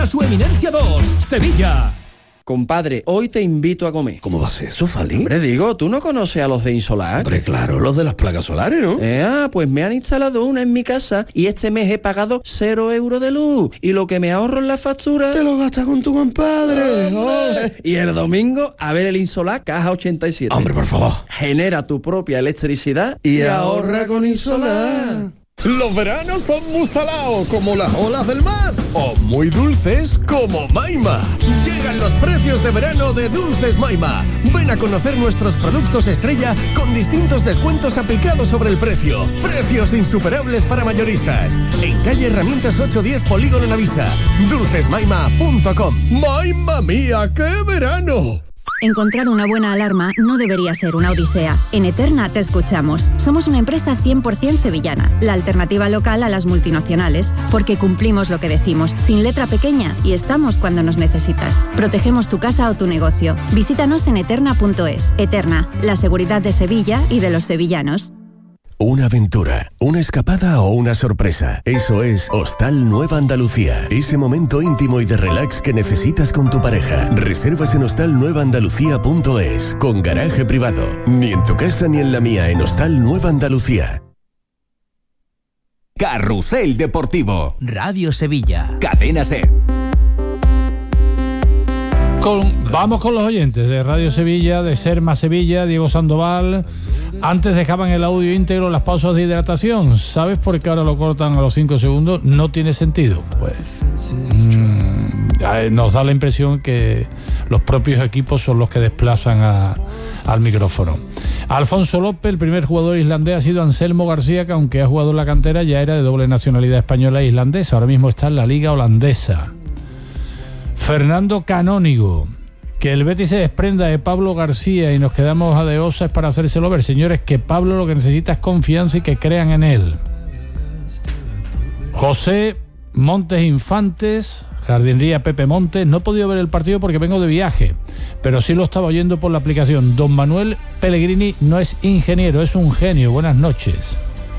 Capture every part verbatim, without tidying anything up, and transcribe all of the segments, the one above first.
Su Eminencia dos, Sevilla. Compadre, hoy te invito a comer. ¿Cómo va a ser eso, Fali? Hombre, digo, ¿tú no conoces a los de Insolar? Hombre, claro, los de las placas solares, ¿no? Eh, ah, pues me han instalado una en mi casa y este mes he pagado cero euros de luz. Y lo que me ahorro en la factura... Te lo gastas con tu compadre. Oh. Y el domingo, a ver el Insolar Caja ochenta y siete. Hombre, por favor. Genera tu propia electricidad y, y ahorra con Insolar. Los veranos son muy salados como las olas del mar o muy dulces como Maima. Llegan los precios de verano de Dulces Maima. Ven a conocer nuestros productos estrella con distintos descuentos aplicados sobre el precio. Precios insuperables para mayoristas. En calle Herramientas ocho diez Polígono Navisa. dulces maima punto com. ¡Maima mía, qué verano! Encontrar una buena alarma no debería ser una odisea. En Eterna te escuchamos. Somos una empresa cien por ciento sevillana, la alternativa local a las multinacionales, porque cumplimos lo que decimos, sin letra pequeña, y estamos cuando nos necesitas. Protegemos tu casa o tu negocio. Visítanos en eterna punto es. Eterna, la seguridad de Sevilla y de los sevillanos. Una aventura, una escapada o una sorpresa. Eso es Hostal Nueva Andalucía. Ese momento íntimo y de relax que necesitas con tu pareja. Reservas en hostal nueva andalucía punto es. Con garaje privado. Ni en tu casa ni en la mía. En Hostal Nueva Andalucía. Carrusel Deportivo. Radio Sevilla. Cadena Ser. Con, vamos con los oyentes de Radio Sevilla, de Ser Más Sevilla, Diego Sandoval. Antes dejaban el audio íntegro las pausas de hidratación. ¿Sabes por qué ahora lo cortan a los cinco segundos? No tiene sentido. Pues mmm, nos da la impresión que los propios equipos son los que desplazan a, al micrófono. Alfonso López, el primer jugador islandés ha sido Anselmo García, que aunque ha jugado en la cantera ya era de doble nacionalidad española e islandesa. Ahora mismo está en la liga holandesa. Fernando Canónigo, que el Betis se desprenda de Pablo García y nos quedamos a de osas para hacérselo ver. Señores, que Pablo lo que necesita es confianza y que crean en él. José Montes Infantes, Jardinería Pepe Montes, no he podido ver el partido porque vengo de viaje, pero sí lo estaba oyendo por la aplicación. Don Manuel Pellegrini no es ingeniero, es un genio. Buenas noches.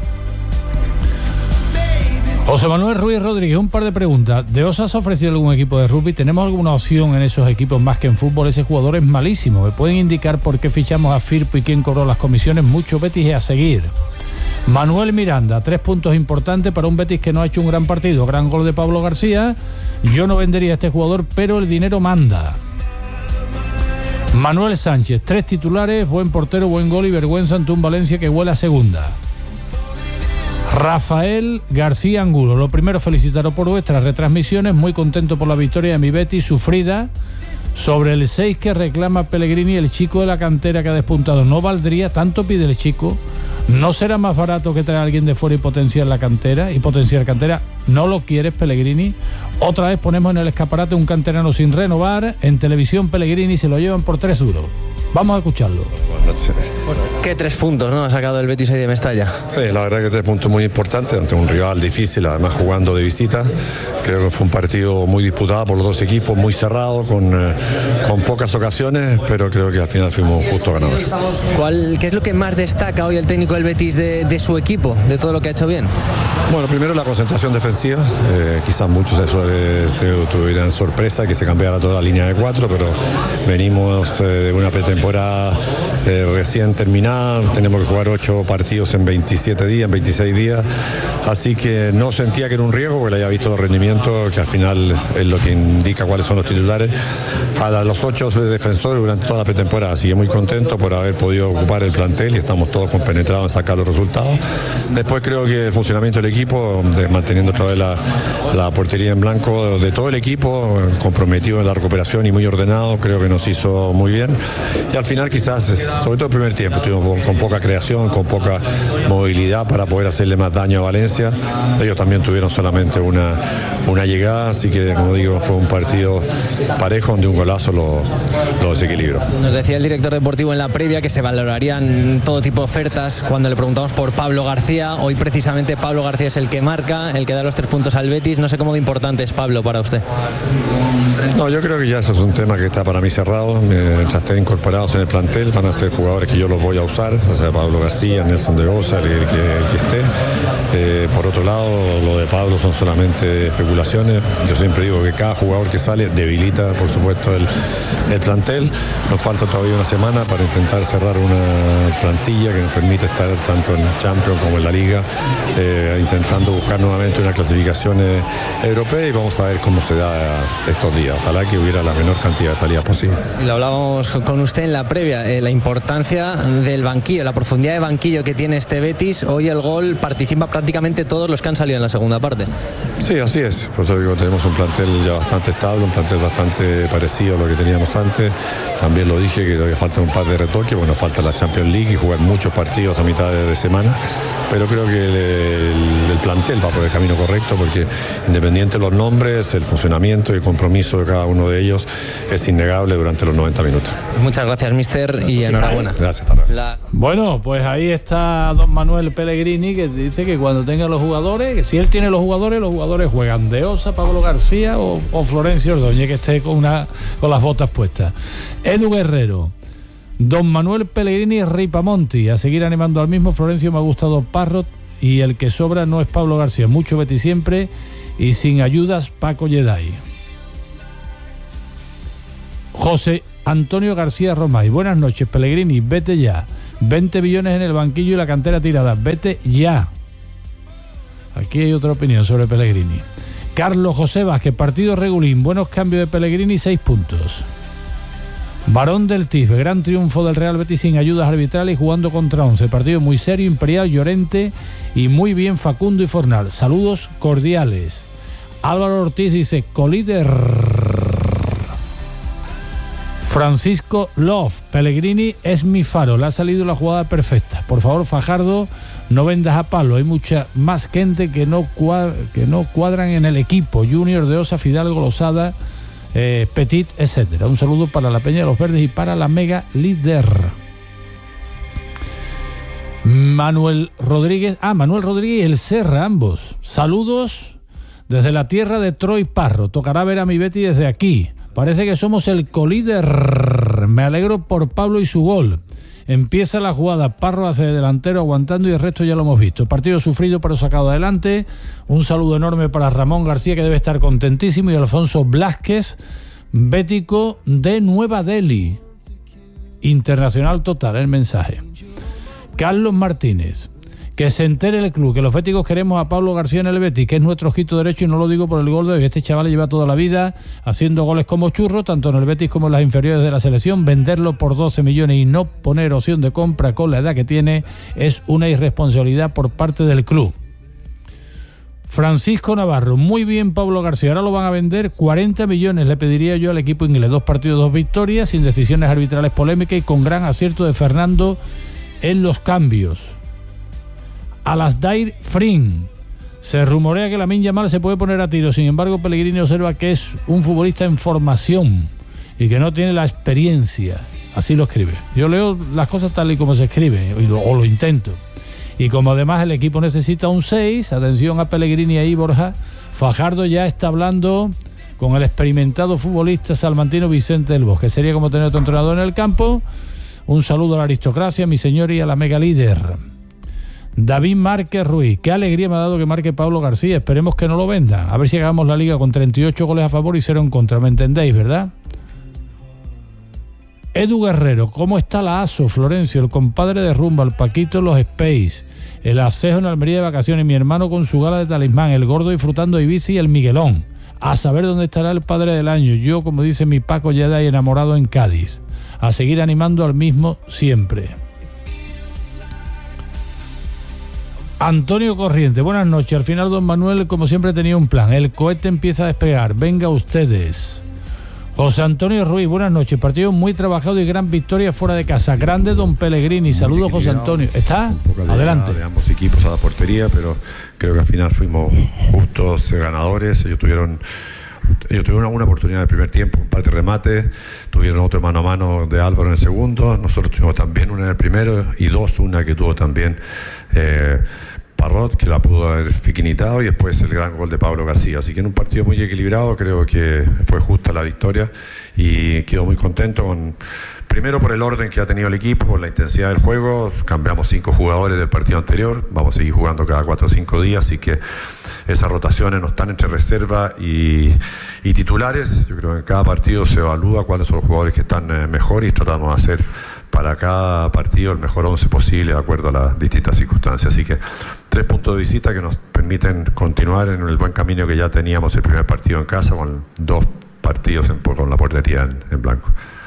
José Manuel Ruiz Rodríguez, un par de preguntas. ¿De Osas ha ofrecido algún equipo de rugby? ¿Tenemos alguna opción en esos equipos más que en fútbol? Ese jugador es malísimo. ¿Me pueden indicar por qué fichamos a Firpo y quién cobró las comisiones? Mucho Betis y a seguir. Manuel Miranda, tres puntos importantes para un Betis que no ha hecho un gran partido. Gran gol de Pablo García. Yo no vendería a este jugador, pero el dinero manda. Manuel Sánchez, tres titulares, buen portero, buen gol y vergüenza ante un Valencia que huele a segunda. Rafael García Angulo, lo primero, felicitaros por vuestras retransmisiones, muy contento por la victoria de mi Betis sufrida sobre el seis que reclama Pellegrini, el chico de la cantera que ha despuntado. No valdría, tanto pide el chico, no será más barato que traer a alguien de fuera y potenciar la cantera y potenciar cantera. No lo quieres, Pellegrini. Otra vez ponemos en el escaparate un canterano sin renovar, en televisión Pellegrini se lo llevan por tres duros. Vamos a escucharlo. Bueno, ¿qué tres puntos, no ha sacado el Betis ahí de Mestalla? Sí, la verdad que tres puntos muy importantes ante un rival difícil, además jugando de visita. Creo que fue un partido muy disputado por los dos equipos, muy cerrado, con, eh, con pocas ocasiones, pero creo que al final fuimos justo ganadores. ¿Cuál, ¿Qué es lo que más destaca hoy el técnico del Betis de, de su equipo, de todo lo que ha hecho bien? Bueno, primero la concentración defensiva. Eh, quizás muchos eso, eh, tuvieran sorpresa que se cambiara toda la línea de cuatro, pero venimos eh, de una pretemporada eh, recién terminada. Tenemos que jugar ocho partidos en veintisiete días, en veintiséis días. Así que no sentía que era un riesgo, porque le había visto los rendimientos, que al final es lo que indica cuáles son los titulares. A los ocho defensores durante toda la pretemporada. Así que muy contento por haber podido ocupar el plantel y estamos todos compenetrados en sacar los resultados. Después creo que el funcionamiento del equipo, de, manteniendo otra vez la, la portería en blanco de todo el equipo, comprometido en la recuperación y muy ordenado, creo que nos hizo muy bien. Y al final quizás, sobre todo el primer tiempo, estuvimos con poca creación, con poca movilidad para poder hacerle más daño a Valencia. Ellos también tuvieron solamente una, una llegada, así que como digo, fue un partido parejo donde un golazo lo, lo desequilibró. Nos decía el director deportivo en la previa que se valorarían todo tipo de ofertas cuando le preguntamos por Pablo García. Hoy precisamente Pablo García es el que marca, el que da los tres puntos al Betis. No sé cómo de importante es Pablo para usted. No, yo creo que ya eso es un tema que está para mí cerrado. Mientras estén incorporados en el plantel van a ser jugadores que yo los voy a usar, o sea, Pablo García, Nelson de Osa, el, el, que, el que esté. Eh, por otro lado, lo de Pablo son solamente especulaciones. Yo siempre digo que cada jugador que sale debilita, por supuesto, el, el plantel. Nos falta todavía una semana para intentar cerrar una plantilla que nos permite estar tanto en Champions como en la Liga, eh, intentando buscar nuevamente una clasificación eh, europea, y vamos a ver cómo se da estos días. Ojalá que hubiera la menor cantidad de salidas posible. Y lo hablábamos con usted en la previa, eh, la importancia del banquillo, la profundidad de banquillo que tiene este Betis. Hoy el gol participa prácticamente todos los que han salido en la segunda parte. Sí, así es. Por eso digo, tenemos un plantel ya bastante estable, un plantel bastante parecido a lo que teníamos antes. También lo dije que todavía falta un par de retoques, bueno, falta la Champions League y jugar muchos partidos a mitad de, de semana, pero creo que el, el, el plantel va por el camino correcto, porque independiente de los nombres, el funcionamiento y el compromiso de cada uno de ellos es innegable durante los noventa minutos. Muchas gracias, mister, y enhorabuena. Gracias, hasta luego. La... Bueno, pues ahí está don Manuel Pellegrini, que dice que cuando tenga los jugadores, que si él tiene los jugadores, los jugadores juegan de Osa, Pablo García o, o Florencio Ordóñez, que esté con, una, con las botas puestas. Edu Guerrero, don Manuel Pellegrini Ripamonti, a seguir animando al mismo. Florencio, me ha gustado Parrot, y el que sobra no es Pablo García. Mucho Betis siempre, y sin ayudas Paco Yeday. José Antonio García Romay, buenas noches. Pellegrini, vete ya. veinte billones en el banquillo y la cantera tirada, vete ya. Aquí hay otra opinión sobre Pellegrini. Carlos José Vázquez, partido regulín, buenos cambios de Pellegrini, seis puntos. Barón del Tif, gran triunfo del Real Betis sin ayudas arbitrales y jugando contra once. Partido muy serio, Imperial, Llorente y muy bien Facundo y Fornal. Saludos cordiales. Álvaro Ortiz dice, colíder. Francisco Love, Pellegrini es mi faro, le ha salido la jugada perfecta. Por favor, Fajardo, no vendas a palo, hay mucha más gente que no, cuad- que no cuadran en el equipo. Junior de Osa, Fidalgo, Losada, eh, Petit, etcétera. Un saludo para la Peña de los Verdes y para la Mega Líder. Manuel Rodríguez, ah, Manuel Rodríguez y el Serra, ambos. Saludos desde la tierra de Troy Parro. Tocará ver a mi Betty desde aquí. Parece que somos el colíder. Me alegro por Pablo y su gol. Empieza la jugada, Parro hace de delantero aguantando y el resto ya lo hemos visto. Partido sufrido pero sacado adelante. Un saludo enorme para Ramón García, que debe estar contentísimo, y Alfonso Blázquez, bético de Nueva Delhi. Internacional total el mensaje. Carlos Martínez, que se entere el club que los béticos queremos a Pablo García en el Betis, que es nuestro ojito derecho, y no lo digo por el gol de hoy. Este chaval lleva toda la vida haciendo goles como churro, tanto en el Betis como en las inferiores de la selección. Venderlo por doce millones y no poner opción de compra con la edad que tiene es una irresponsabilidad por parte del club. Francisco Navarro, muy bien Pablo García, ahora lo van a vender, cuarenta millones le pediría yo al equipo inglés. Dos partidos, dos victorias, sin decisiones arbitrales polémicas y con gran acierto de Fernando en los cambios. Alasdair Frin, se rumorea que Lamine Yamal se puede poner a tiro, sin embargo Pellegrini observa que es un futbolista en formación y que no tiene la experiencia. Así lo escribe. Yo leo las cosas tal y como se escribe, o lo intento. Y como además el equipo necesita un seis, atención a Pellegrini ahí, Borja, Fajardo ya está hablando con el experimentado futbolista salmantino Vicente del Bosque. Sería como tener otro entrenador en el campo. Un saludo a la aristocracia, mi señor, y a la mega líder. David Márquez Ruiz, qué alegría me ha dado que marque Pablo García, esperemos que no lo venda, a ver si hagamos la liga con treinta y ocho goles a favor y cero en contra, ¿me entendéis, verdad? Edu Guerrero, ¿cómo está la ASO, Florencio, el compadre de Rumba, el Paquito, los Space, el Acejo en Almería de vacaciones, mi hermano con su gala de talismán, el Gordo disfrutando de Ibiza y el Miguelón? A saber dónde estará el padre del año, yo, como dice mi Paco Yeday, enamorado en Cádiz, a seguir animando al mismo siempre. Antonio Corriente, buenas noches. Al final don Manuel, como siempre, tenía un plan. El cohete empieza a despegar. Venga ustedes. José Antonio Ruiz, buenas noches. Partido muy trabajado y gran victoria fuera de casa. Grande don Pellegrini. Saludos, José Antonio. ¿Está? Adelante. De ambos equipos a la portería, pero creo que al final fuimos justos ganadores. Ellos tuvieron ellos tuvieron una buena oportunidad en el primer tiempo, un par de remates, tuvieron otro mano a mano de Álvaro en el segundo, nosotros tuvimos también una en el primero y dos, una que tuvo también eh, Parrot, que la pudo haber fiquinitado, y después el gran gol de Pablo García. Así que en un partido muy equilibrado, creo que fue justa la victoria y quedo muy contento con Primero por el orden que ha tenido el equipo, por la intensidad del juego. Cambiamos cinco jugadores del partido anterior, vamos a seguir jugando cada cuatro o cinco días, así que esas rotaciones no están entre reserva y, y titulares. Yo creo que en cada partido se evalúa cuáles son los jugadores que están eh, mejor y tratamos de hacer para cada partido el mejor once posible de acuerdo a las distintas circunstancias. Así que tres puntos de visita que nos permiten continuar en el buen camino que ya teníamos el primer partido en casa, con dos partidos en, con la portería en, en blanco.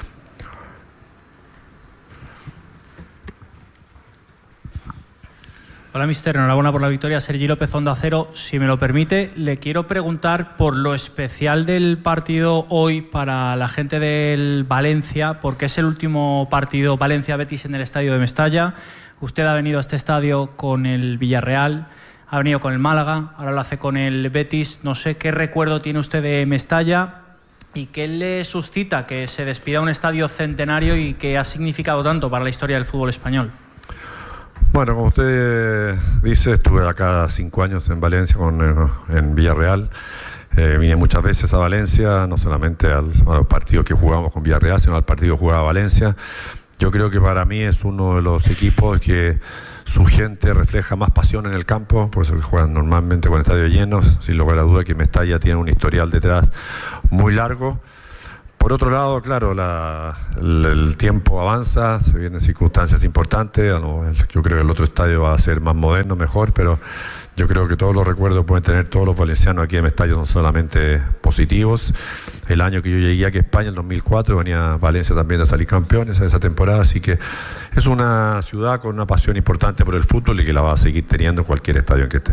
Hola, mister. Enhorabuena por la victoria. Sergi López, Onda Cero. Si me lo permite, le quiero preguntar por lo especial del partido hoy para la gente del Valencia, porque es el último partido Valencia-Betis en el estadio de Mestalla. Usted ha venido a este estadio con el Villarreal, ha venido con el Málaga, ahora lo hace con el Betis. No sé qué recuerdo tiene usted de Mestalla y qué le suscita que se despida un estadio centenario y que ha significado tanto para la historia del fútbol español. Bueno, como usted dice, estuve acá cinco años en Valencia, con, en Villarreal. Eh, vine muchas veces a Valencia, no solamente al, a los partidos que jugábamos con Villarreal, sino al partido que jugaba Valencia. Yo creo que para mí es uno de los equipos que su gente refleja más pasión en el campo, por eso que juegan normalmente con estadios llenos. Sin lugar a duda que Mestalla tiene un historial detrás muy largo. Por otro lado, claro, la, el, el tiempo avanza, se vienen circunstancias importantes. Yo creo que el otro estadio va a ser más moderno, mejor, pero yo creo que todos los recuerdos que pueden tener todos los valencianos aquí en Mestalla son solamente positivos. El año que yo llegué aquí a España, en dos mil cuatro, venía Valencia también a salir campeones en esa temporada, así que es una ciudad con una pasión importante por el fútbol y que la va a seguir teniendo cualquier estadio en que esté.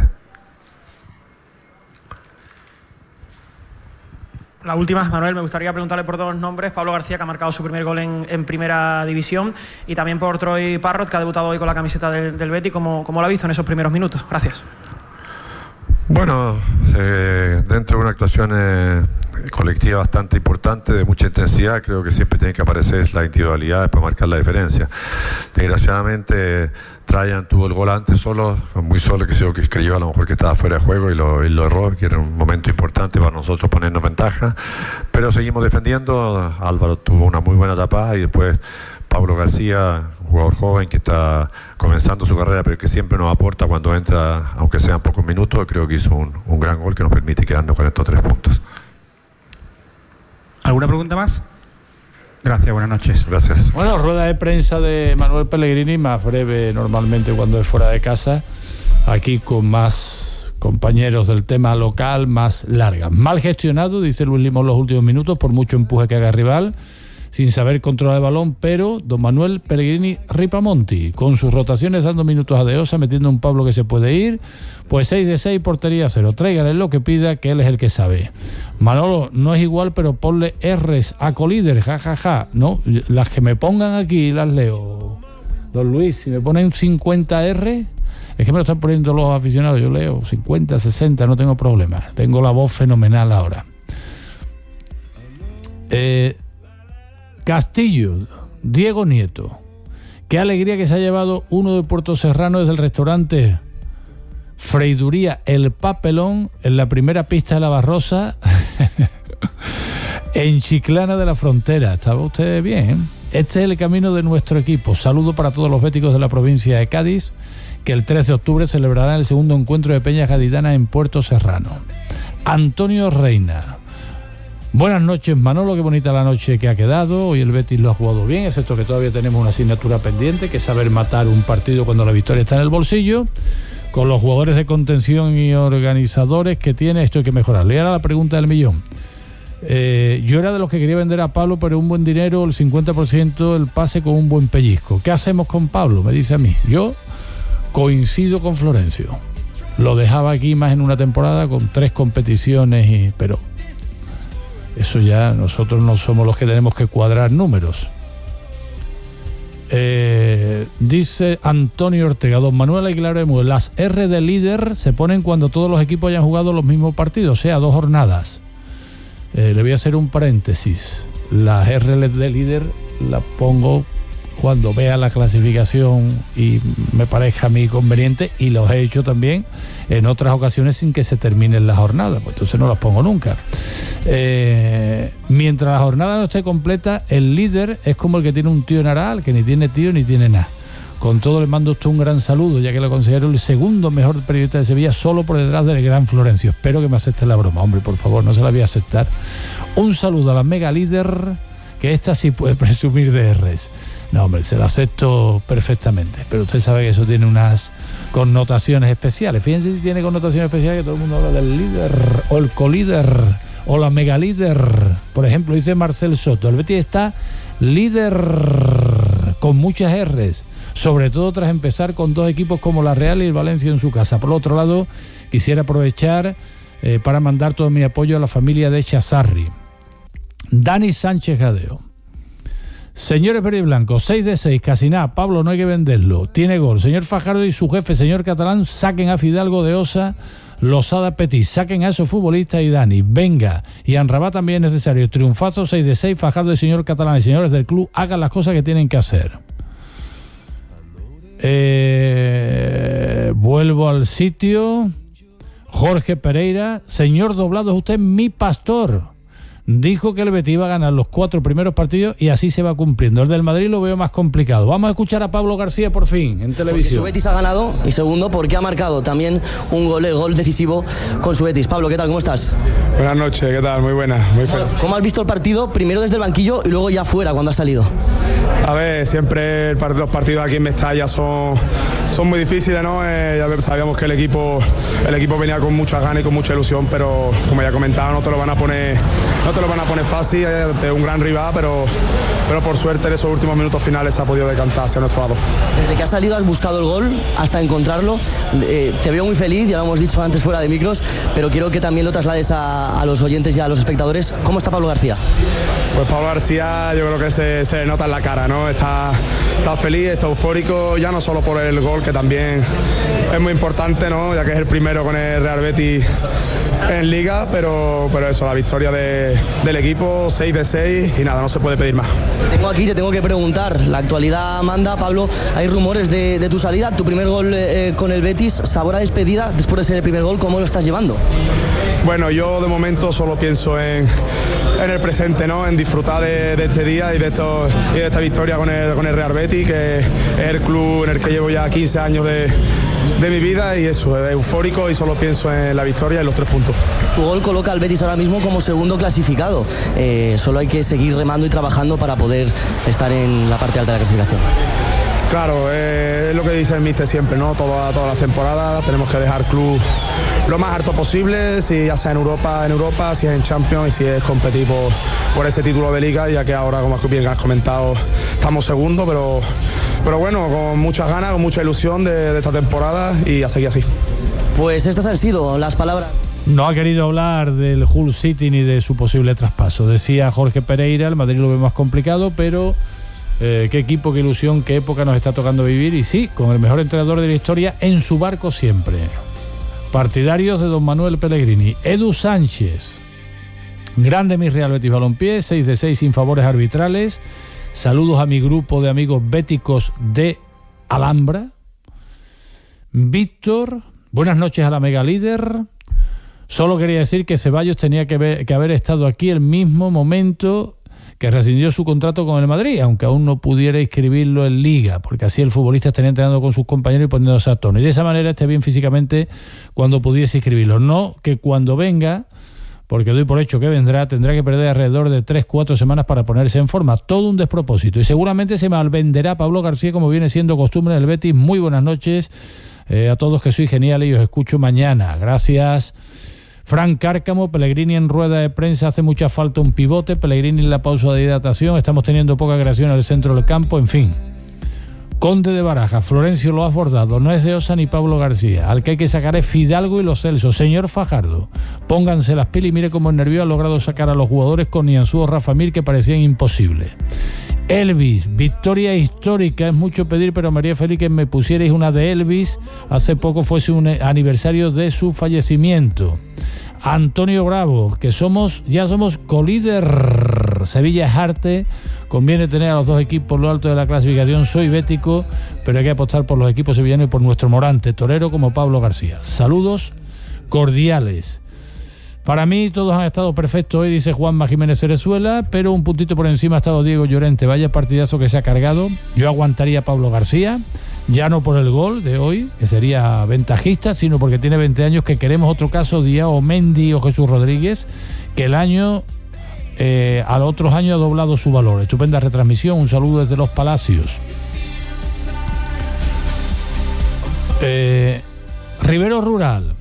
La última, Manuel, me gustaría preguntarle por dos nombres. Pablo García, que ha marcado su primer gol en, en Primera División, y también por Troy Parrott, que ha debutado hoy con la camiseta del, del Betis. ¿Cómo, cómo lo ha visto en esos primeros minutos? Gracias. Bueno, eh, dentro de una actuación eh, colectiva bastante importante, de mucha intensidad, creo que siempre tiene que aparecer la individualidad para marcar la diferencia. Desgraciadamente, Trajan tuvo el gol antes solo, muy solo, que se que creyó a lo mejor que estaba fuera de juego y lo, y lo erró, que era un momento importante para nosotros ponernos ventaja, pero seguimos defendiendo. Álvaro tuvo una muy buena tapada y después Pablo García, un jugador joven que está comenzando su carrera, pero que siempre nos aporta cuando entra, aunque sean pocos minutos. Creo que hizo un, un gran gol que nos permite quedarnos con estos tres puntos. ¿Alguna pregunta más? Gracias, buenas noches. Gracias. Bueno, rueda de prensa de Manuel Pellegrini, más breve normalmente cuando es fuera de casa, aquí con más compañeros del tema local, más larga. Mal gestionado, dice Luis Limón, los últimos minutos, por mucho empuje que haga el rival, sin saber controlar el balón, pero don Manuel Pellegrini Ripamonti, con sus rotaciones dando minutos a Deosa, metiendo un Pablo que se puede ir, pues seis de seis, portería cero. Tráigale lo que pida, que él es el que sabe. Manolo, no es igual, pero ponle R's a colíder, jajaja, ja, ja. No, las que me pongan aquí las leo. Don Luis, si me ponen cincuenta R, es que me lo están poniendo los aficionados, yo leo cincuenta, sesenta, no tengo problema. Tengo la voz fenomenal ahora. Eh... Castillo, Diego Nieto. Qué alegría que se ha llevado uno de Puerto Serrano desde el restaurante Freiduría El Papelón, en la primera pista de la Barrosa, en Chiclana de la Frontera. ¿Estaba usted bien? Este es el camino de nuestro equipo. Saludo para todos los béticos de la provincia de Cádiz, que el tres de octubre celebrarán el segundo encuentro de Peñas Gaditanas en Puerto Serrano. Antonio Reina. Buenas noches, Manolo, qué bonita la noche que ha quedado. Hoy el Betis lo ha jugado bien, excepto que todavía tenemos una asignatura pendiente, que es saber matar un partido cuando la victoria está en el bolsillo. Con los jugadores de contención y organizadores que tiene, esto hay que mejorarle. Y ahora la pregunta del millón. Eh, yo era de los que quería vender a Pablo, pero un buen dinero, el cincuenta por ciento del pase con un buen pellizco. ¿Qué hacemos con Pablo? Me dice a mí. Yo coincido con Florencio. Lo dejaba aquí más en una temporada con tres competiciones, y pero... eso ya nosotros no somos los que tenemos que cuadrar números. Eh, dice Antonio Ortega, don Manuel Aguilar Bermúdez, las R de líder se ponen cuando todos los equipos hayan jugado los mismos partidos, o sea, dos jornadas. Eh, le voy a hacer un paréntesis. Las R de líder las pongo cuando vea la clasificación y me parezca a mí conveniente, y los he hecho también en otras ocasiones sin que se terminen las jornadas, pues entonces no las pongo nunca. Eh, mientras la jornada no esté completa, el líder es como el que tiene un tío en Aral, que ni tiene tío ni tiene nada. Con todo, le mando a usted un gran saludo, ya que lo considero el segundo mejor periodista de Sevilla, solo por detrás del gran Florencio. Espero que me acepte la broma, hombre, por favor, no se la voy a aceptar. Un saludo a la mega líder, que esta sí puede presumir de Rs. No, hombre, se la acepto perfectamente, pero usted sabe que eso tiene unas connotaciones especiales. Fíjense si tiene connotaciones especiales, que todo el mundo habla del líder, o el colíder, o la mega líder. Por ejemplo, dice Marcel Soto, el Betis está líder con muchas Rs, sobre todo tras empezar con dos equipos como la Real y el Valencia en su casa. Por otro lado, quisiera aprovechar eh, para mandar todo mi apoyo a la familia de Chazarri. Dani Sánchez Gadeo. Señores verde y blanco, seis de seis, casi nada. Pablo, no hay que venderlo, tiene gol. Señor Fajardo y su jefe, señor Catalán, saquen a Fidalgo de Osa, Losada Petit, saquen a esos futbolistas y Dani, venga. Y Anrabat también es necesario. Triunfazo, seis de seis, Fajardo y señor Catalán y señores del club, hagan las cosas que tienen que hacer. Eh, vuelvo al sitio. Jorge Pereira, señor Doblado, es usted mi pastor. Dijo que el Betis iba a ganar los cuatro primeros partidos y así se va cumpliendo. El del Madrid lo veo más complicado. Vamos a escuchar a Pablo García por fin en televisión. Porque su Betis ha ganado, y segundo, porque ha marcado también un gol, el gol decisivo con su Betis. Pablo, ¿qué tal? ¿Cómo estás? Buenas noches, ¿qué tal? Muy buena, muy feliz. ¿Cómo has visto el partido? Primero desde el banquillo y luego ya fuera, cuando has salido. A ver, siempre los partidos aquí en Mestalla son, son muy difíciles, ¿no? Eh, ya sabíamos que el equipo, el equipo venía con muchas ganas y con mucha ilusión, pero como ya comentaba, no te lo van a poner, no te lo van a poner fácil ante un gran rival, pero, pero por suerte en esos últimos minutos finales se ha podido decantar hacia nuestro lado. Desde que has salido has buscado el gol hasta encontrarlo. Eh, te veo muy feliz, ya lo hemos dicho antes fuera de micros, pero quiero que también lo traslades a, a los oyentes y a los espectadores. ¿Cómo está Pablo García? Pues Pablo García yo creo que se, se le nota en la cara, ¿no? Está, está feliz, está eufórico, ya no solo por el gol, que también es muy importante, ¿no? Ya que es el primero con el Real Betis en Liga, pero, pero eso, la victoria de, del equipo, seis de seis, y nada, no se puede pedir más. Te tengo aquí, te tengo que preguntar, la actualidad manda, Pablo, hay rumores de, de tu salida, tu primer gol eh, con el Betis, sabor a despedida, después de ser el primer gol, ¿cómo lo estás llevando? Bueno, yo de momento solo pienso en, en el presente, ¿no? En disfrutar de, de este día y de, esto, y de esta victoria con el, con el Real Betis, que es el club en el que llevo ya quince años de, de mi vida, y eso, es eufórico y solo pienso en la victoria y los tres puntos. Tu gol coloca al Betis ahora mismo como segundo clasificado, eh, solo hay que seguir remando y trabajando para poder estar en la parte alta de la clasificación. Claro, eh, es lo que dice el míster siempre, ¿no? Todas, todas las temporadas tenemos que dejar club lo más alto posible, si ya sea en Europa, en Europa, si es en Champions y si es competir por, por ese título de Liga, ya que ahora, como bien has comentado, estamos segundos, pero, pero bueno, con muchas ganas, con mucha ilusión de, de esta temporada y a seguir así. Pues estas han sido las palabras. No ha querido hablar del Hull City ni de su posible traspaso. Decía Jorge Pereira, el Madrid lo ve más complicado, pero eh, qué equipo, qué ilusión, qué época nos está tocando vivir. Y sí, con el mejor entrenador de la historia en su barco siempre. Partidarios de don Manuel Pellegrini. Edu Sánchez. Grande mi Real Betis Balompié, seis de seis sin favores arbitrales. Saludos a mi grupo de amigos béticos de Alhambra. Víctor, buenas noches a la mega líder. Solo quería decir que Ceballos tenía que, ver, que haber estado aquí el mismo momento que rescindió su contrato con el Madrid, aunque aún no pudiera inscribirlo en Liga, porque así el futbolista estaría entrenando con sus compañeros y poniéndose a tono. Y de esa manera esté bien físicamente cuando pudiese inscribirlo. No que cuando venga, porque doy por hecho que vendrá, tendrá que perder alrededor de tres cuatro semanas para ponerse en forma. Todo un despropósito. Y seguramente se malvenderá Pablo García, como viene siendo costumbre en el Betis. Muy buenas noches eh, a todos, que soy genial y os escucho mañana. Gracias. Frank Cárcamo, Pellegrini en rueda de prensa, hace mucha falta un pivote, Pellegrini en la pausa de hidratación, estamos teniendo poca creación en el centro del campo, en fin. Conde de Baraja, Florencio lo ha abordado, no es de Osa ni Pablo García, al que hay que sacar es Fidalgo y Los Celso. Señor Fajardo, pónganse las pilas y mire cómo el nervio ha logrado sacar a los jugadores con Nianzú o Rafa Mir, que parecían imposibles. Elvis, victoria histórica, es mucho pedir, pero me haría feliz que me pusierais una de Elvis, hace poco fuese un aniversario de su fallecimiento. Antonio Bravo, que somos, ya somos colíder ganar. Sevilla es arte, conviene tener a los dos equipos lo alto de la clasificación. Soy bético, pero hay que apostar por los equipos sevillanos y por nuestro Morante, torero como Pablo García. Saludos cordiales. Para mí todos han estado perfectos hoy, dice Juanma Jiménez Cerezuela, pero un puntito por encima ha estado Diego Llorente. Vaya partidazo que se ha cargado. Yo aguantaría a Pablo García, ya no por el gol de hoy, que sería ventajista, sino porque tiene veinte años, que queremos otro caso, Diao Mendy o Jesús Rodríguez, que el año, eh, a los otros años ha doblado su valor. Estupenda retransmisión, un saludo desde Los Palacios. Eh, Rivero Rural.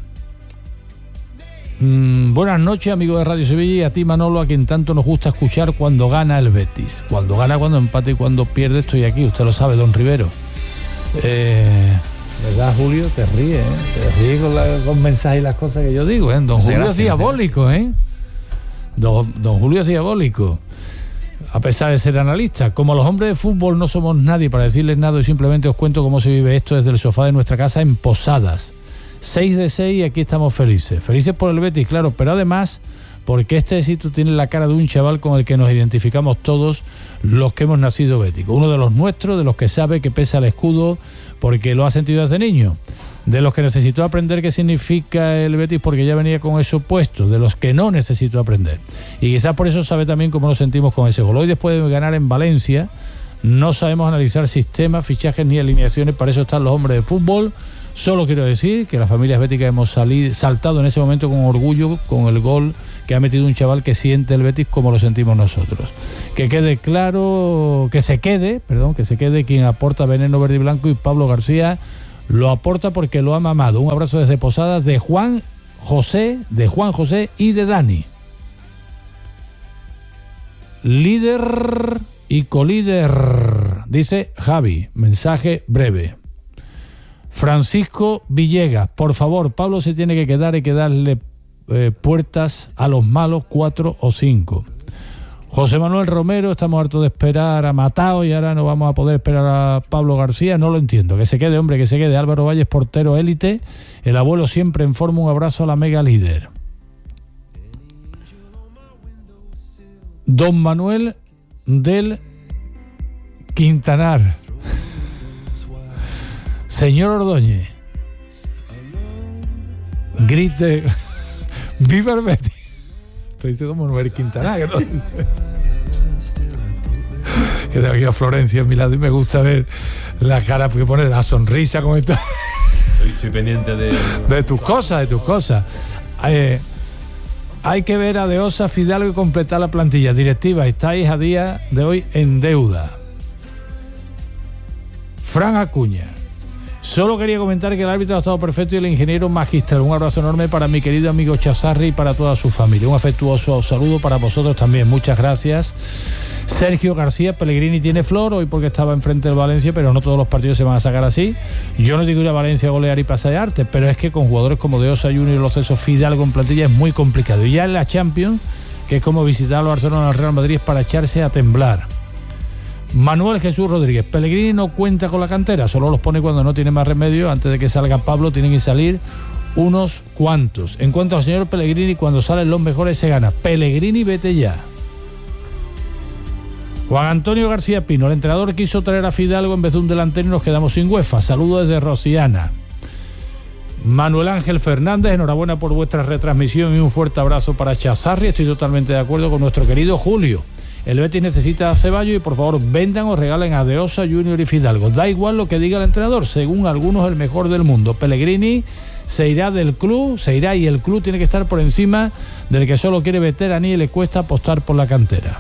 Mm, buenas noches, amigo de Radio Sevilla, y a ti, Manolo, a quien tanto nos gusta escuchar cuando gana el Betis. Cuando gana, cuando empate y cuando pierde, estoy aquí, usted lo sabe, don Rivero. Eh, ¿Verdad, Julio? Te ríes, ¿eh? Te ríes con, la, con mensajes y las cosas que yo digo, ¿eh? Don sí, Julio gracias, es diabólico, gracias. ¿eh? Don, don Julio es diabólico, a pesar de ser analista. Como los hombres de fútbol no somos nadie para decirles nada, y simplemente os cuento cómo se vive esto desde el sofá de nuestra casa en Posadas. seis de seis y aquí estamos felices. Felices por el Betis, claro, pero además porque este éxito tiene la cara de un chaval con el que nos identificamos todos los que hemos nacido béticos. Uno de los nuestros, de los que sabe que pesa el escudo porque lo ha sentido desde niño. De los que necesitó aprender qué significa el Betis porque ya venía con eso puesto. De los que no necesitó aprender. Y quizás por eso sabe también cómo nos sentimos con ese gol. Hoy, después de ganar en Valencia, no sabemos analizar sistemas, fichajes ni alineaciones. Para eso están los hombres de fútbol. Solo quiero decir que las familias béticas hemos salido, saltado en ese momento con orgullo con el gol que ha metido un chaval que siente el Betis como lo sentimos nosotros. Que quede claro, que se quede, perdón, que se quede quien aporta veneno verde y blanco, y Pablo García lo aporta porque lo ha mamado. Un abrazo desde Posadas de Juan José, de Juan José y de Dani. Líder y colíder, dice Javi, mensaje breve. Francisco Villegas, por favor, Pablo se tiene que quedar, hay que darle eh, puertas a los malos, cuatro o cinco. José Manuel Romero, estamos hartos de esperar a Matao y ahora no vamos a poder esperar a Pablo García, no lo entiendo. Que se quede, hombre, que se quede. Álvaro Valles, portero élite, el abuelo siempre en forma, un abrazo a la mega líder. Don Manuel del Quintanar. Señor Ordóñez, grite, viva el Betis. Estoy diciendo como Manuel Quintana, que, no, que tengo aquí a Florencia a mi lado y me gusta ver la cara, porque pone la sonrisa como esto. Estoy, estoy pendiente de... de tus cosas, de tus cosas. Eh, hay que ver a Deosa, Fidalgo y completar la plantilla directiva. Estáis a día de hoy en deuda. Fran Acuña. Solo quería comentar que el árbitro ha estado perfecto y el ingeniero magistral. Un abrazo enorme para mi querido amigo Chazarri y para toda su familia. Un afectuoso saludo para vosotros también. Muchas gracias. Sergio García, Pellegrini tiene flor hoy porque estaba enfrente del Valencia, pero no todos los partidos se van a sacar así. Yo no digo ir a Valencia a golear y pasar de arte, pero es que con jugadores como Deosa Junior y los Celso, Fidalgo en plantilla es muy complicado. Y ya en la Champions, que es como visitar a Barcelona al Real Madrid, es para echarse a temblar. Manuel Jesús Rodríguez, Pellegrini no cuenta con la cantera, solo los pone cuando no tiene más remedio. Antes de que salga Pablo tienen que salir unos cuantos. En cuanto al señor Pellegrini, cuando salen los mejores se gana. Pellegrini, vete ya. Juan Antonio García Pino, el entrenador quiso traer a Fidalgo en vez de un delantero y nos quedamos sin UEFA. Saludos desde Rosiana. Manuel Ángel Fernández, enhorabuena por vuestra retransmisión y un fuerte abrazo para Chazarri. Estoy totalmente de acuerdo con nuestro querido Julio. El Betis necesita a Ceballos y por favor vendan o regalen a Deosa, Junior y Fidalgo. Da igual lo que diga el entrenador, según algunos el mejor del mundo. Pellegrini se irá del club, se irá y el club tiene que estar por encima del que solo quiere veteranía y le cuesta apostar por la cantera.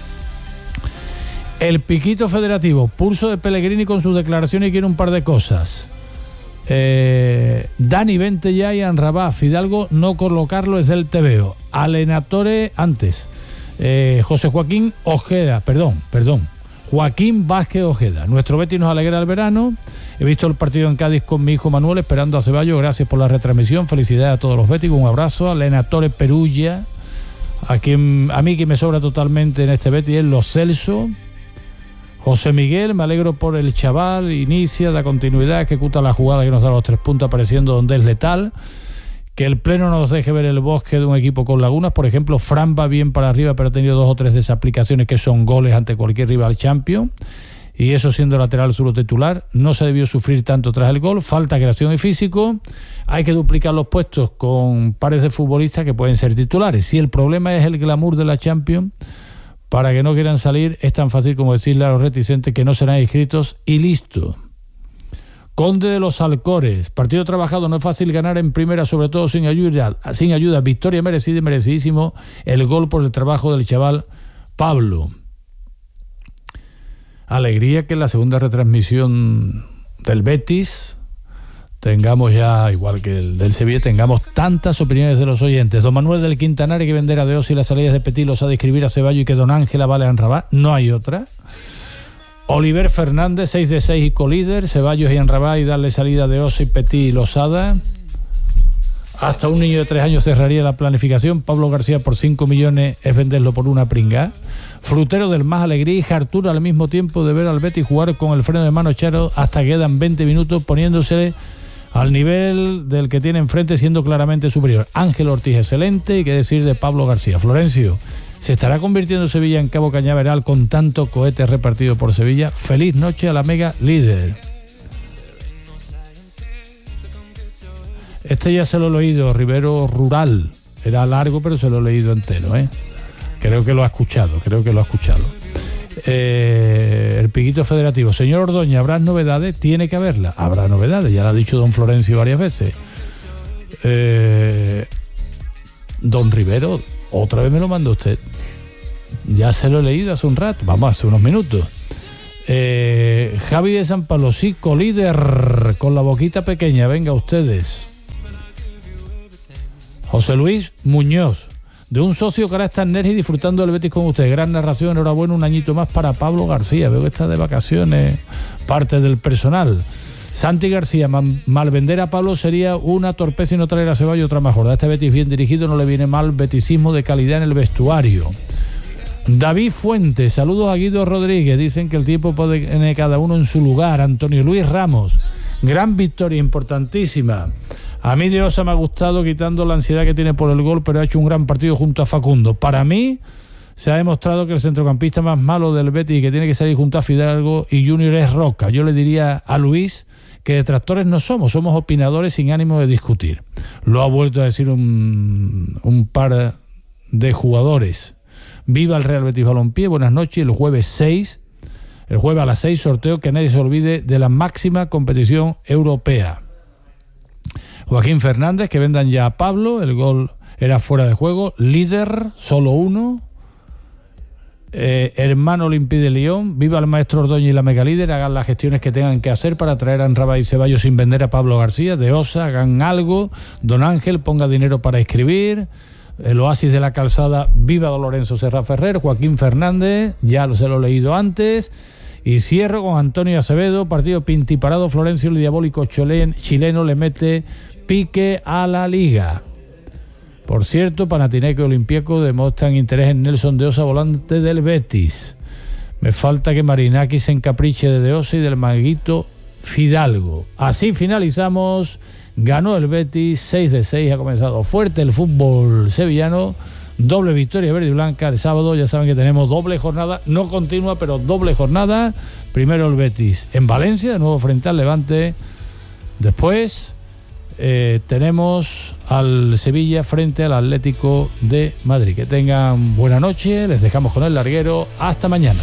El piquito federativo, pulso de Pellegrini con sus declaraciones y quiere un par de cosas. Eh, Dani, vente ya y Anrabá, Fidalgo no colocarlo es del tebeo. Alenatore antes. Eh, José Joaquín Ojeda, perdón, perdón, Joaquín Vázquez Ojeda. Nuestro Betis nos alegra el verano. He visto el partido en Cádiz con mi hijo Manuel esperando a Ceballos. Gracias por la retransmisión. Felicidades a todos los béticos. Un abrazo. A Lenatore Perugia, a quien a mí que me sobra totalmente en este Betis es Los Celso. José Miguel, me alegro por el chaval. Inicia, da continuidad, ejecuta la jugada que nos da los tres puntos apareciendo donde es letal. que el pleno nos deje ver el bosque de un equipo con lagunas. Por ejemplo, Fran va bien para arriba, pero ha tenido dos o tres desaplicaciones que son goles ante cualquier rival champion, y eso siendo lateral zurdo titular. No se debió sufrir tanto tras el gol. Falta creación y físico. Hay que duplicar los puestos con pares de futbolistas que pueden ser titulares. Si el problema es el glamour de la Champions, para que no quieran salir, es tan fácil como decirle a los reticentes que no serán inscritos y listo. Conde de los Alcores, partido trabajado, no es fácil ganar en primera, sobre todo sin ayuda, sin ayuda. Victoria merecida y merecidísimo el gol por el trabajo del chaval Pablo. Alegría que en la segunda retransmisión del Betis tengamos ya, igual que el del Sevilla, tengamos tantas opiniones de los oyentes. Don Manuel del Quintanar, que venderá de Osi y las salidas de Petit los ha de escribir a Ceballos y que Don Ángela vale a Anrabá, no hay otra. Oliver Fernández, seis de seis y colíder. Ceballos y Anrabá y darle salida de Osi, Petit y Losada. Hasta un niño de tres años cerraría la planificación. Pablo García por cinco millones es venderlo por una pringá. Frutero del más alegría y hartura al mismo tiempo de ver al Betis jugar con el freno de mano echado hasta que quedan veinte minutos, poniéndose al nivel del que tiene enfrente, siendo claramente superior. Ángel Ortiz, excelente, y qué decir de Pablo García. Florencio, ¿se estará convirtiendo Sevilla en Cabo Cañaveral con tanto cohete repartido por Sevilla? Feliz noche a la mega líder. Este ya se lo he leído, Rivero Rural. Era largo, pero se lo he leído entero, ¿eh? Creo que lo ha escuchado, creo que lo ha escuchado. Eh, el Piquito Federativo. Señor Ordóñez, ¿habrá novedades? Tiene que haberla. Habrá novedades, ya lo ha dicho don Florencio varias veces. Eh, don Rivero, otra vez me lo mandó usted. Ya se lo he leído hace un rato, vamos, hace unos minutos. Eh, Javi de San Pablo, sí, colíder, con la boquita pequeña, venga ustedes. José Luis Muñoz, de un socio que ahora está en Nerja disfrutando del Betis con usted. Gran narración, enhorabuena, un añito más para Pablo García. Veo que está de vacaciones parte del personal. Santi García, mal, mal vender a Pablo sería una torpeza y no traer a Ceballos otra mejor. A este Betis bien dirigido no le viene mal beticismo de calidad en el vestuario. David Fuentes, saludos a Guido Rodríguez. Dicen que el tiempo puede tener cada uno en su lugar. Antonio Luis Ramos, gran victoria, importantísima. A mí de Osa me ha gustado, quitando la ansiedad que tiene por el gol, pero ha hecho un gran partido junto a Facundo. Para mí se ha demostrado que el centrocampista más malo del Betis y que tiene que salir junto a Fidalgo y Junior es Roca. Yo le diría a Luis que detractores no somos, somos opinadores sin ánimo de discutir. Lo ha vuelto a decir un, un par de jugadores. Viva el Real Betis Balompié, buenas noches. El jueves seis, el jueves a las seis, sorteo que nadie se olvide de la máxima competición europea. Joaquín Fernández, que vendan ya a Pablo, el gol era fuera de juego. Líder, solo uno. Eh, hermano Olympique de Lyon, viva el maestro Ordóñez y la mega líder, hagan las gestiones que tengan que hacer para traer a Anrabá y Ceballos sin vender a Pablo García. De Osa, hagan algo. Don Ángel, ponga dinero para escribir. El Oasis de la Calzada, viva Don Lorenzo Serra Ferrer. Joaquín Fernández, ya se lo he leído antes. Y cierro con Antonio Acevedo, partido pintiparado. Florencio, el diabólico chileno, le mete pique a la liga. Por cierto, Panathinaikos y Olympiacos demuestran interés en Nelson de Osa, volante del Betis. Me falta que Marinaki se encapriche de De Osa y del maguito Fidalgo. Así finalizamos. Ganó el Betis, seis de seis, ha comenzado fuerte el fútbol sevillano. Doble victoria verde y blanca el sábado. Ya saben que tenemos doble jornada, no continua, pero doble jornada. Primero el Betis en Valencia, de nuevo frente al Levante. Después eh, tenemos al Sevilla frente al Atlético de Madrid. Que tengan buena noche, les dejamos con el larguero. Hasta mañana.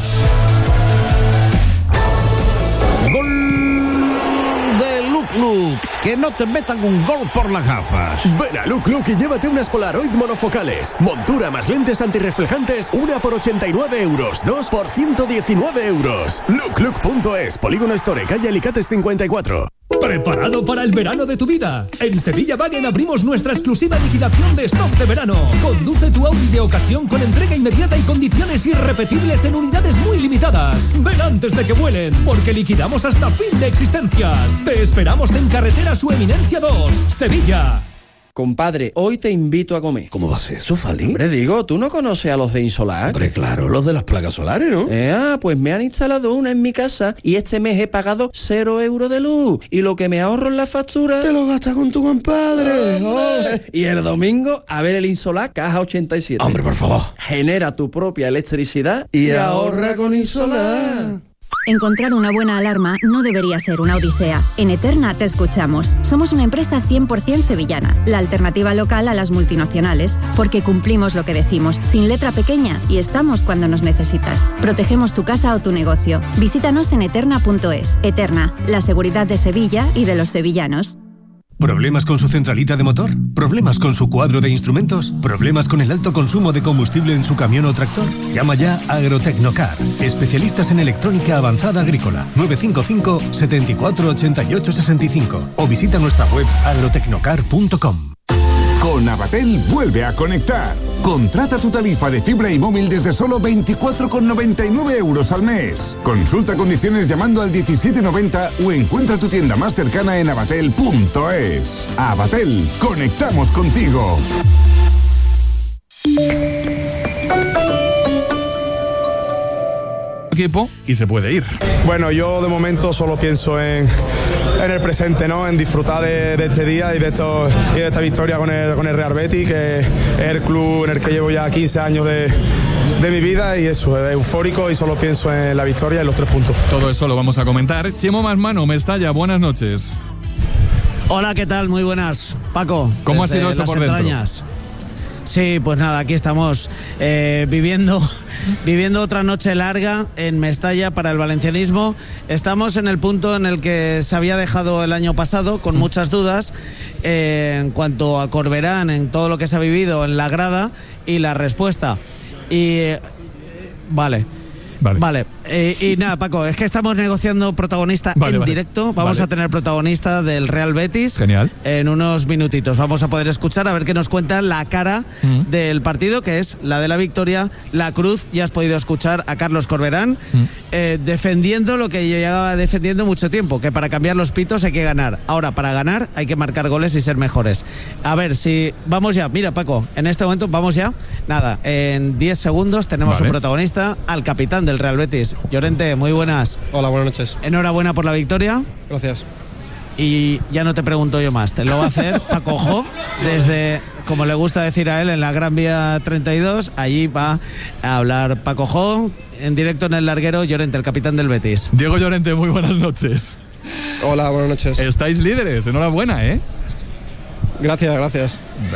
Luc, que no te metan un gol por las gafas. Ven a Luc Luc y llévate unas Polaroid monofocales. Montura más lentes antirreflejantes, una por ochenta y nueve euros, dos por ciento diecinueve euros. luc luc punto es, Polígono Store, calle Alicates cincuenta y cuatro. ¿Preparado para el verano de tu vida? En Sevilla Wagen abrimos nuestra exclusiva liquidación de stock de verano. Conduce tu Audi de ocasión con entrega inmediata y condiciones irrepetibles en unidades muy limitadas. Ven antes de que vuelen, porque liquidamos hasta fin de existencias. Te esperamos en Carretera Su Eminencia dos, Sevilla. Compadre, hoy te invito a comer. ¿Cómo va a ser eso, Fali? Hombre, digo, ¿tú no conoces a los de Insolar? Hombre, claro, los de las placas solares, ¿no? Eh, ah, pues me han instalado una en mi casa y este mes he pagado cero euros de luz. Y lo que me ahorro en la factura... Te lo gastas con tu compadre. Oh. Y el domingo, a ver el Insolar Caja ochenta y siete. Hombre, por favor. Genera tu propia electricidad y, y ahorra con Insolar. Encontrar una buena alarma no debería ser una odisea. En Eterna te escuchamos. Somos una empresa cien por ciento sevillana, la alternativa local a las multinacionales, porque cumplimos lo que decimos, sin letra pequeña, y estamos cuando nos necesitas. Protegemos tu casa o tu negocio. Visítanos en eterna punto es. Eterna, la seguridad de Sevilla y de los sevillanos. ¿Problemas con su centralita de motor? ¿Problemas con su cuadro de instrumentos? ¿Problemas con el alto consumo de combustible en su camión o tractor? Llama ya a Agrotecnocar, especialistas en electrónica avanzada agrícola. nueve cinco cinco, siete cuatro, ocho ocho seis cinco o visita nuestra web agrotecnocar punto com. Con Avatel vuelve a conectar. Contrata tu tarifa de fibra y móvil desde solo veinticuatro con noventa y nueve euros al mes. Consulta condiciones llamando al diecisiete noventa o encuentra tu tienda más cercana en avatel punto es. Avatel, conectamos contigo. Equipo y se puede ir. Bueno, yo de momento solo pienso en, en el presente, ¿no? En disfrutar de, de este día y de, esto, y de esta victoria con el, con el Real Betis, que es el club en el que llevo ya quince años de, de mi vida, y eso, es eufórico y solo pienso en la victoria y los tres puntos. Todo eso lo vamos a comentar. Chimo Masmano, Mestalla, buenas noches. Hola, ¿qué tal? Muy buenas, Paco. ¿Cómo ha sido eso por entrañas. dentro? Sí, pues nada, aquí estamos eh, viviendo, viviendo otra noche larga en Mestalla para el valencianismo. Estamos en el punto en el que se había dejado el año pasado, con muchas dudas eh, en cuanto a Corberán, en todo lo que se ha vivido en la grada y la respuesta. Y eh, vale. Vale, vale. Eh, y nada, Paco, es que estamos negociando protagonista vale, en vale. directo. Vamos vale. a tener protagonista del Real Betis. Genial. En unos minutitos. Vamos a poder escuchar a ver qué nos cuenta la cara mm. del partido, que es la de la victoria, la cruz. Ya has podido escuchar a Carlos Corberán mm. eh, defendiendo lo que yo llevaba defendiendo mucho tiempo, que para cambiar los pitos hay que ganar. Ahora, para ganar hay que marcar goles y ser mejores. A ver si vamos ya. Mira, Paco, en este momento vamos ya. Nada, en diez segundos tenemos vale. un protagonista, al capitán del Real Betis. Llorente, muy buenas. Hola, buenas noches. Enhorabuena por la victoria. Gracias. Y ya no te pregunto yo más, te lo va a hacer Paco Jo, desde, como le gusta decir a él, en la Gran Vía treinta y dos. Allí va a hablar Paco Jo, en directo en el larguero. Llorente, el capitán del Betis. Diego Llorente, muy buenas noches. Hola, buenas noches. Estáis líderes, enhorabuena, ¿eh? Gracias, gracias.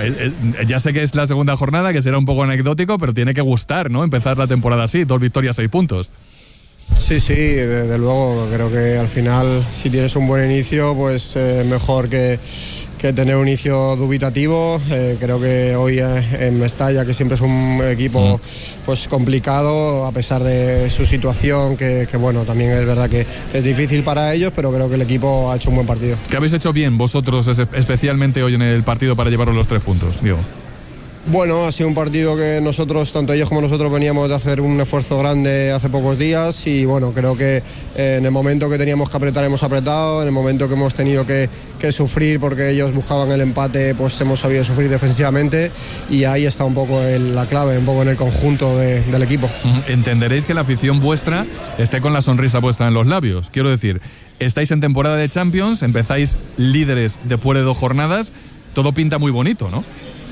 Ya sé que es la segunda jornada, que será un poco anecdótico, pero tiene que gustar, ¿no? Empezar la temporada así, dos victorias, seis puntos. Sí, sí, desde luego. Creo que al final, si tienes un buen inicio, pues eh, mejor que, que tener un inicio dubitativo. Eh, creo que hoy eh, en Mestalla, que siempre es un equipo pues complicado, a pesar de su situación, que, que bueno, también es verdad que, que es difícil para ellos, pero creo que el equipo ha hecho un buen partido. ¿Qué habéis hecho bien vosotros, especialmente hoy en el partido, para llevaros los tres puntos, Diego? Bueno, ha sido un partido que nosotros, tanto ellos como nosotros, veníamos de hacer un esfuerzo grande hace pocos días, y bueno, creo que eh, en el momento que teníamos que apretar hemos apretado, en el momento que hemos tenido que, que sufrir porque ellos buscaban el empate, pues hemos sabido sufrir defensivamente, y ahí está un poco el, la clave, un poco en el conjunto de, del equipo. Entenderéis que la afición vuestra esté con la sonrisa puesta en los labios. Quiero decir, estáis en temporada de Champions, empezáis líderes después de dos jornadas, todo pinta muy bonito, ¿no?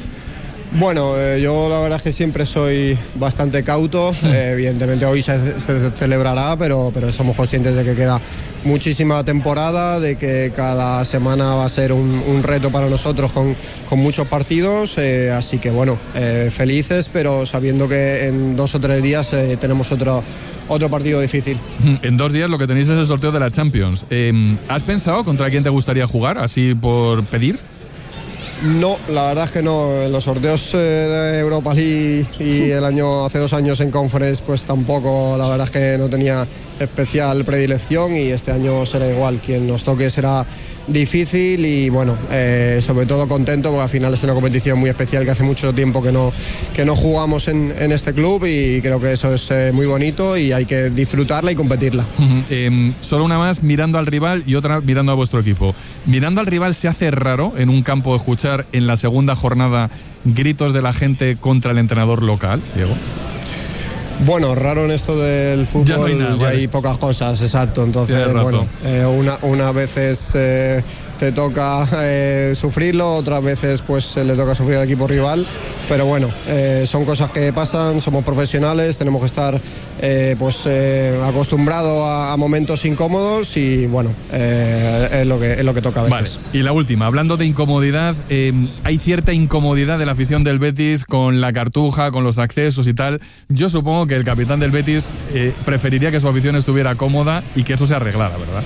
Bueno, eh, yo la verdad es que siempre soy bastante cauto. Eh, evidentemente hoy se, se celebrará, pero, pero somos conscientes de que queda muchísima temporada, de que cada semana va a ser un, un reto para nosotros con, con muchos partidos, eh, así que bueno, eh, felices, pero sabiendo que en dos o tres días eh, tenemos otro, otro partido difícil. En dos días lo que tenéis es el sorteo de la Champions. Eh, ¿Has pensado contra quién te gustaría jugar, así por pedir? No, la verdad es que no. En los sorteos eh, de Europa League y el año hace dos años en Conference, pues tampoco, la verdad es que no tenía especial predilección y este año será igual. Quien nos toque será difícil y bueno, eh, sobre todo contento porque al final es una competición muy especial que hace mucho tiempo que no, que no jugamos en, en este club y creo que eso es eh, muy bonito y hay que disfrutarla y competirla. Uh-huh. eh, solo una más mirando al rival y otra mirando a vuestro equipo. Mirando al rival, ¿se hace raro en un campo escuchar en la segunda jornada gritos de la gente contra el entrenador local, Diego? Bueno, raro en esto del fútbol, ya, no hay, nada, ya vale. hay pocas cosas, exacto. Entonces, bueno, eh, una, una veces eh, te toca eh, sufrirlo, otras veces pues le toca sufrir al equipo rival, pero bueno, eh, son cosas que pasan, somos profesionales, tenemos que estar eh, pues eh, acostumbrados a, a momentos incómodos y bueno, eh, es, lo que, es lo que toca a veces. Vale. Y la última, hablando de incomodidad, eh, hay cierta incomodidad de la afición del Betis con la cartuja, con los accesos y tal. Yo supongo que el capitán del Betis eh, preferiría que su afición estuviera cómoda y que eso se arreglara, ¿verdad?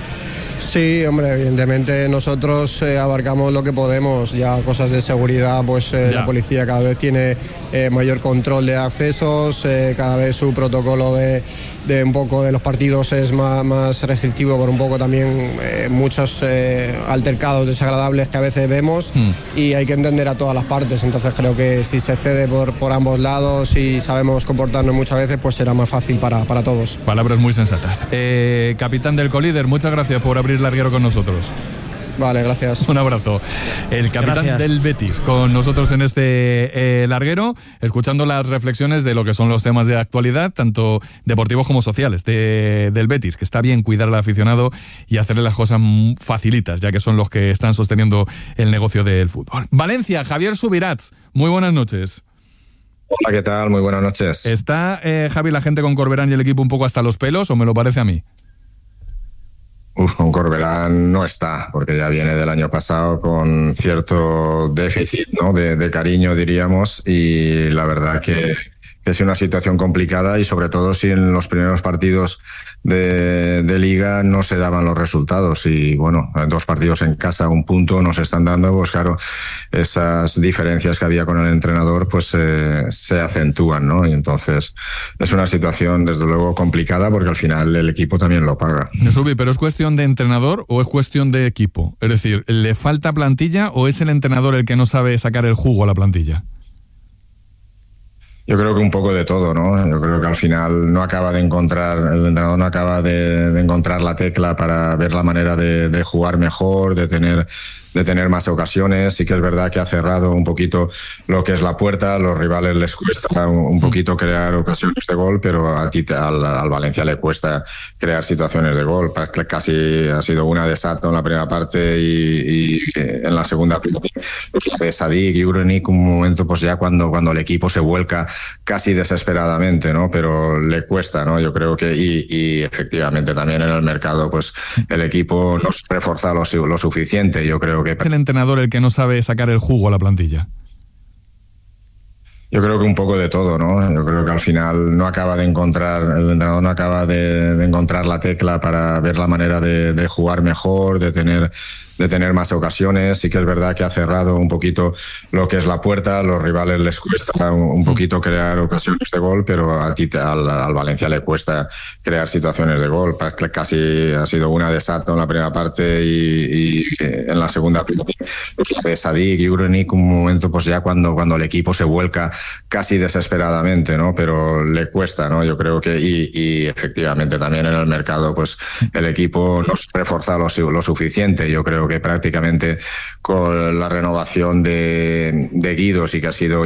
Sí, hombre, evidentemente nosotros eh, abarcamos lo que podemos, ya cosas de seguridad, pues eh, la policía cada vez tiene eh, mayor control de accesos, eh, cada vez su protocolo de, de un poco de los partidos es más, más restrictivo por un poco también eh, muchos eh, altercados desagradables que a veces vemos mm. y hay que entender a todas las partes, entonces creo que si se cede por, por ambos lados y sabemos comportarnos muchas veces, pues será más fácil para, para todos. Palabras muy sensatas. Eh, capitán del Colíder, muchas gracias por abrir larguero con nosotros. Vale, gracias. Un abrazo. El capitán gracias. del Betis con nosotros en este eh, larguero, escuchando las reflexiones de lo que son los temas de actualidad, tanto deportivos como sociales, de, del Betis, que está bien cuidar al aficionado y hacerle las cosas facilitas, ya que son los que están sosteniendo el negocio del fútbol. Valencia, Javier Subirats, muy buenas noches. Hola, ¿qué tal? Muy buenas noches. ¿Está, eh, Javi, la gente con Corberán y el equipo un poco hasta los pelos o me lo parece a mí? Uf, con Corberán no está, porque ya viene del año pasado con cierto déficit, ¿no? de, de cariño, diríamos, y la verdad que, que es una situación complicada y sobre todo si en los primeros partidos de, de Liga no se daban los resultados y bueno, dos partidos en casa, un punto nos están dando, pues claro, esas diferencias que había con el entrenador pues eh, se acentúan, ¿no? Y entonces es una situación desde luego complicada porque al final el equipo también lo paga. Subi, ¿pero es cuestión de entrenador o es cuestión de equipo? Es decir, ¿le falta plantilla o es el entrenador el que no sabe sacar el jugo a la plantilla? Yo creo que un poco de todo, ¿no? Yo creo que al final no acaba de encontrar, el entrenador no acaba de, de encontrar la tecla para ver la manera de, de jugar mejor, de tener de tener más ocasiones. Sí que es verdad que ha cerrado un poquito lo que es la puerta, a los rivales les cuesta un poquito crear ocasiones de gol, pero a ti, al, al Valencia le cuesta crear situaciones de gol. Casi ha sido una de Sato en la primera parte y, y en la segunda parte pues la de Sadik y Urenik, un momento pues ya cuando, cuando el equipo se vuelca casi desesperadamente, ¿no? Pero le cuesta, ¿no? Yo creo que y, y efectivamente también en el mercado pues el equipo no se reforza lo, lo suficiente. Yo creo que ¿es el entrenador el que no sabe sacar el jugo a la plantilla? Yo creo que un poco de todo, ¿no? Yo creo que al final no acaba de encontrar, el entrenador no acaba de, de encontrar la tecla para ver la manera de, de jugar mejor, de tener de tener más ocasiones. Sí que es verdad que ha cerrado un poquito lo que es la puerta, a los rivales les cuesta un poquito crear ocasiones de gol, pero a ti, al, al Valencia le cuesta crear situaciones de gol. Casi ha sido una de Sato en la primera parte y, y en la segunda parte pues la de Sadik y Urenik, un momento pues ya cuando, cuando el equipo se vuelca casi desesperadamente, ¿no? Pero le cuesta, ¿no? Yo creo que y, y efectivamente también en el mercado pues el equipo no se reforza lo, lo suficiente. Yo creo que prácticamente con la renovación de, de Guido sí que ha sido